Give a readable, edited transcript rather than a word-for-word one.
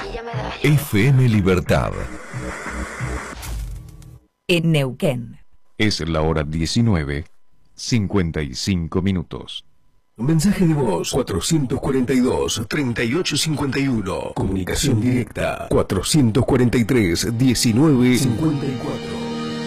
FM Libertad. En Neuquén. Es la hora 19:55. Mensaje de voz 442-3851. Comunicación directa 443-1954.